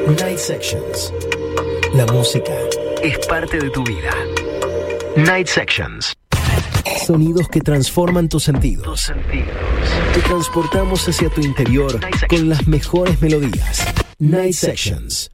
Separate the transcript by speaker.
Speaker 1: Night Sections. La música es parte de tu vida. Night Sections. Sonidos que transforman tus sentidos. Te transportamos hacia tu interior con las mejores melodías. Night Sections.